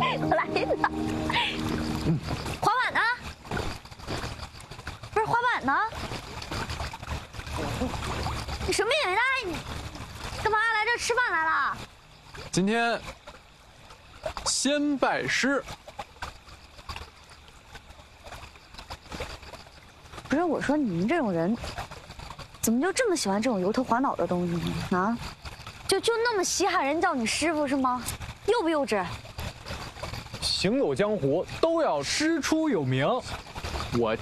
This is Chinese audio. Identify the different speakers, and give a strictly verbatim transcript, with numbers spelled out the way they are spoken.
Speaker 1: 我来了。嗯，滑板呢？不是滑板呢？你什么也没带，你干嘛来这吃饭来了？
Speaker 2: 今天先拜师。
Speaker 1: 不是，我说你们这种人，怎么就这么喜欢这种油头滑脑的东西呢？啊，就就那么稀罕人叫你师傅是吗？幼不幼稚？
Speaker 2: 行走江湖都要师出有名，我